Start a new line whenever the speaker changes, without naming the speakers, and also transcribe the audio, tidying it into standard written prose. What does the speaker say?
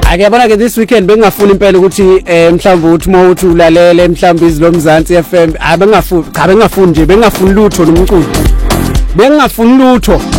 Akuyabona ke this weekend bengafuni impela ukuthi mhlawumbe uthi mawuthi ulalele mhlawumbe izilomzansi FM abengafuni nje bengafuni lutho nomculo bengafuni lutho